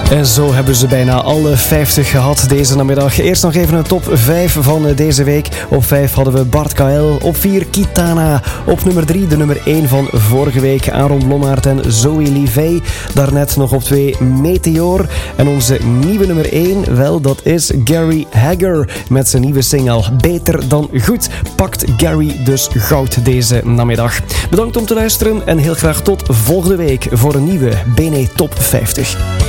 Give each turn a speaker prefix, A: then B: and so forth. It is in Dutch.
A: En zo hebben ze bijna alle 50 gehad deze namiddag. Eerst nog even een top 5 van deze week. Op 5 hadden we Bart Kael. Op 4 Kitana. Op nummer 3 de nummer 1 van vorige week. Aaron Blommaert en Zoe Livey. Daarnet nog op 2 Meteor. En onze nieuwe nummer 1, wel, dat is Gary Hagger. Met zijn nieuwe single Beter dan Goed. Pakt Gary dus goud deze namiddag. Bedankt om te luisteren en heel graag tot volgende week voor een nieuwe BNE Top 50.